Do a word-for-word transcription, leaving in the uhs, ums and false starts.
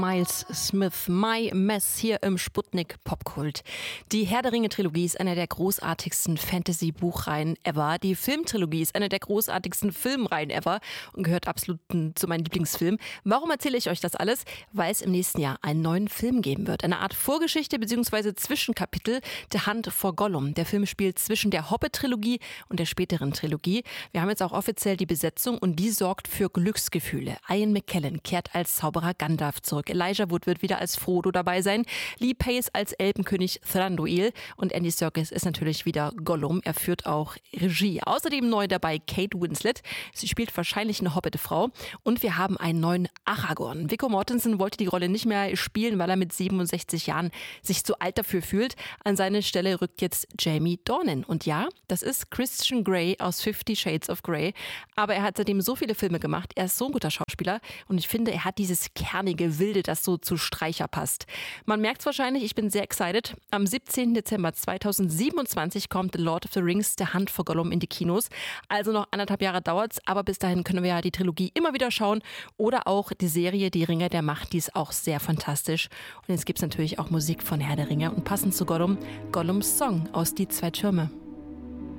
Miles Smith, My Mess hier im Sputnik Popkult. Die Herr der Ringe Trilogie ist eine der großartigsten Fantasy-Buchreihen ever. Die Filmtrilogie ist eine der großartigsten Filmreihen ever und gehört absolut zu meinen Lieblingsfilmen. Warum erzähle ich euch das alles? Weil es im nächsten Jahr einen neuen Film geben wird. Eine Art Vorgeschichte bzw. Zwischenkapitel, The Hunt for Gollum. Der Film spielt zwischen der Hobbit-Trilogie und der späteren Trilogie. Wir haben jetzt auch offiziell die Besetzung und die sorgt für Glücksgefühle. Ian McKellen kehrt als Zauberer Gandalf zurück. Elijah Wood wird wieder als Frodo dabei sein. Lee Pace als Elbenkönig Thranduil. Und Andy Serkis ist natürlich wieder Gollum. Er führt auch Regie. Außerdem neu dabei Kate Winslet. Sie spielt wahrscheinlich eine Hobbit-Frau. Und wir haben einen neuen Aragorn. Viggo Mortensen wollte die Rolle nicht mehr spielen, weil er mit siebenundsechzig Jahren sich zu alt dafür fühlt. An seine Stelle rückt jetzt Jamie Dornan. Und ja, das ist Christian Grey aus Fifty Shades of Grey. Aber er hat seitdem so viele Filme gemacht. Er ist so ein guter Schauspieler. Und ich finde, er hat dieses kernige, wilde, das so zu Streicher passt. Man merkt es wahrscheinlich, ich bin sehr excited. Am siebzehnten Dezember zweitausendsiebenundzwanzig kommt The Lord of the Rings, The Hunt for Gollum in die Kinos. Also noch anderthalb Jahre dauert's, aber bis dahin können wir ja die Trilogie immer wieder schauen oder auch die Serie Die Ringe der Macht, die ist auch sehr fantastisch. Und jetzt gibt's natürlich auch Musik von Herr der Ringe und passend zu Gollum, Gollums Song aus Die zwei Türme.